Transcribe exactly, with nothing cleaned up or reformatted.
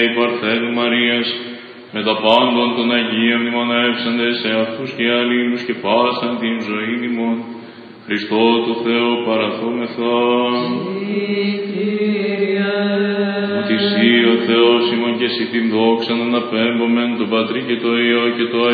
Η Παρθένου Μαρίας, με τα πάντων των Αγίων μνημονεύσαντες σε αυτούς και αλλήλους και πάσαν την ζωή ημών, Χριστό του Θεού παραθόμεθα. Ότι εσύ ο Θεός ημών και εσύ την δόξα να αναπέμπομεν τον Πατρί και το Υιό και το